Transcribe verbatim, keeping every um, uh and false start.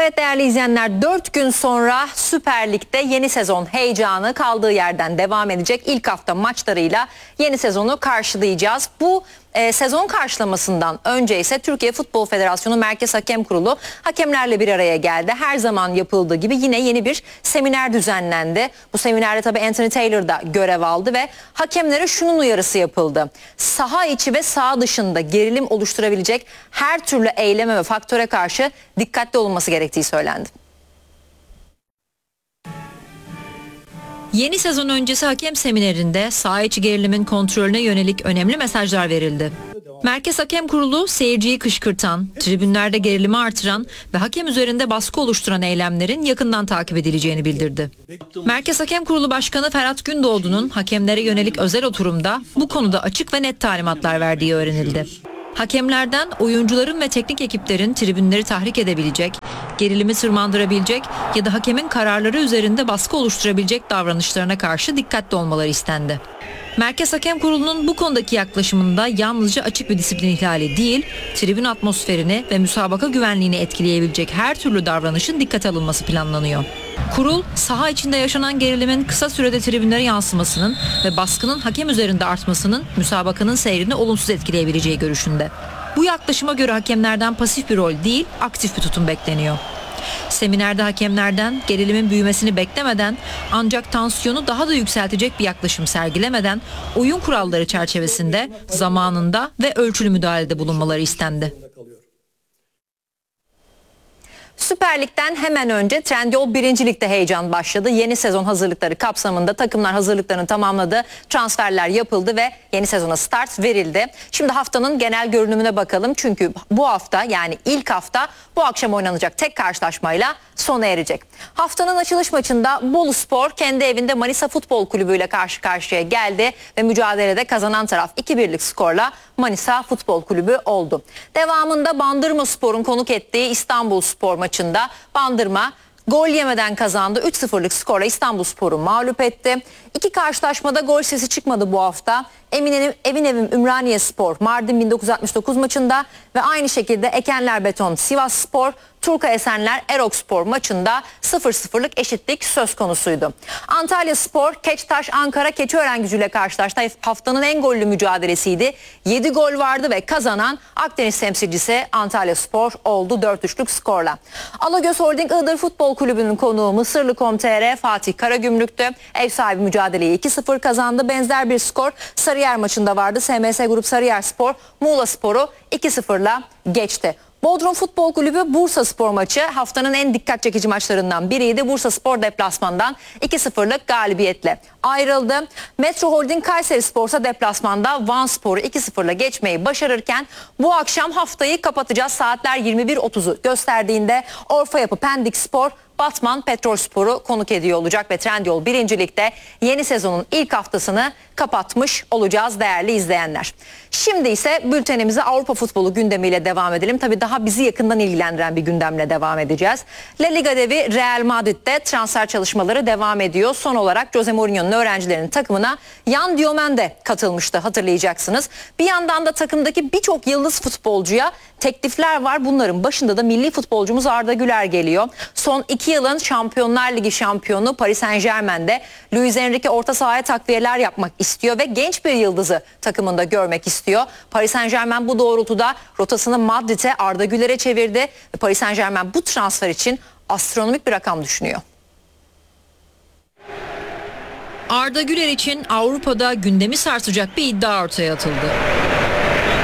Evet değerli izleyenler, dört gün sonra Süper Lig'de yeni sezon heyecanı kaldığı yerden devam edecek. İlk hafta maçlarıyla yeni sezonu karşılayacağız. Bu e, sezon karşılamasından önce ise Türkiye Futbol Federasyonu Merkez Hakem Kurulu hakemlerle bir araya geldi. Her zaman yapıldığı gibi yine yeni bir seminer düzenlendi. Bu seminerde tabii Anthony Taylor da görev aldı ve hakemlere şunun uyarısı yapıldı. Saha içi ve saha dışında gerilim oluşturabilecek her türlü eyleme ve faktöre karşı dikkatli olunması gerektiği söylendi. Yeni sezon öncesi hakem seminerinde saha içi gerilimin kontrolüne yönelik önemli mesajlar verildi. Merkez Hakem Kurulu seyirciyi kışkırtan, tribünlerde gerilimi artıran ve hakem üzerinde baskı oluşturan eylemlerin yakından takip edileceğini bildirdi. Merkez Hakem Kurulu Başkanı Ferhat Gündoğdu'nun hakemlere yönelik özel oturumda bu konuda açık ve net talimatlar verdiği öğrenildi. Hakemlerden oyuncuların ve teknik ekiplerin tribünleri tahrik edebilecek, gerilimi tırmandırabilecek ya da hakemin kararları üzerinde baskı oluşturabilecek davranışlarına karşı dikkatli olmaları istendi. Merkez Hakem Kurulu'nun bu konudaki yaklaşımında yalnızca açık bir disiplin ihlali değil, tribün atmosferini ve müsabaka güvenliğini etkileyebilecek her türlü davranışın dikkate alınması planlanıyor. Kurul, saha içinde yaşanan gerilimin kısa sürede tribünlere yansımasının ve baskının hakem üzerinde artmasının müsabakanın seyrini olumsuz etkileyebileceği görüşünde. Bu yaklaşıma göre hakemlerden pasif bir rol değil, aktif bir tutum bekleniyor. Seminerde hakemlerden gerilimin büyümesini beklemeden ancak tansiyonu daha da yükseltecek bir yaklaşım sergilemeden oyun kuralları çerçevesinde zamanında ve ölçülü müdahalede bulunmaları istendi. Süper Lig'den hemen önce Trendyol birinci Lig'de heyecan başladı. Yeni sezon hazırlıkları kapsamında takımlar hazırlıklarını tamamladı. Transferler yapıldı ve yeni sezona start verildi. Şimdi haftanın genel görünümüne bakalım. Çünkü bu hafta, yani ilk hafta, bu akşam oynanacak tek karşılaşmayla sona erecek. Haftanın açılış maçında Boluspor kendi evinde Manisa Futbol Kulübü ile karşı karşıya geldi ve mücadelede kazanan taraf iki birlik skorla Manisa Futbol Kulübü oldu. Devamında Bandırmaspor'un konuk ettiği İstanbulspor maçında Bandırma gol yemeden kazandı. üç sıfırlık skorla İstanbulspor'u mağlup etti. İki karşılaşmada gol sesi çıkmadı bu hafta. Emin Evin Evim Ümraniyespor Mardin bin dokuz yüz altmış dokuz maçında ve aynı şekilde Ekenler Beton Sivasspor, Turka Esenler Erokspor maçında sıfır sıfırlık eşitlik söz konusuydu. Antalyaspor Keçtaş Ankara Keçiören Gücü'yle karşılaştı. Haftanın en gollü mücadelesiydi. yedi gol vardı ve kazanan Akdeniz temsilcisi Antalyaspor oldu dört üçlük skorla. Alagöz Holding Iğdır Futbol Kulübü'nün konuğu Mısırlı nokta com nokta tr Fatih Karagümrük'tü. Ev sahibi mücadeleyi iki sıfır kazandı. Benzer bir skor Sarıyer maçında vardı. S M S Grup Sarıyerspor Muğlaspor'u iki sıfırla geçti. Bodrum Futbol Kulübü Bursaspor maçı haftanın en dikkat çekici maçlarından biriydi. Bursaspor deplasmandan iki sıfırlık galibiyetle ayrıldı. Metro Holding Kayserispor ise deplasmanda Vanspor'u iki sıfırla geçmeyi başarırken bu akşam haftayı kapatacağız. Saatler yirmi bir otuzu gösterdiğinde Orfa Yapı Pendikspor Batman Petrolspor'u konuk ediyor olacak ve Trendyol birinci Lig'de yeni sezonun ilk haftasını kapatmış olacağız değerli izleyenler. Şimdi ise bültenimize Avrupa futbolu gündemiyle devam edelim. Tabii daha bizi yakından ilgilendiren bir gündemle devam edeceğiz. La Liga devi Real Madrid'de transfer çalışmaları devam ediyor. Son olarak Jose Mourinho'nun öğrencilerinin takımına Yan Diomande katılmıştı, hatırlayacaksınız. Bir yandan da takımdaki birçok yıldız futbolcuya teklifler var. Bunların başında da milli futbolcumuz Arda Güler geliyor. Son iki yılın Şampiyonlar Ligi şampiyonu Paris Saint-Germain'de Luis Enrique orta sahaya takviyeler yapmak istiyor ve genç bir yıldızı takımında görmek istiyor. Paris Saint-Germain bu doğrultuda rotasını Madrid'e, Arda Güler'e çevirdi ve Paris Saint-Germain bu transfer için astronomik bir rakam düşünüyor. Arda Güler için Avrupa'da gündemi sarsacak bir iddia ortaya atıldı.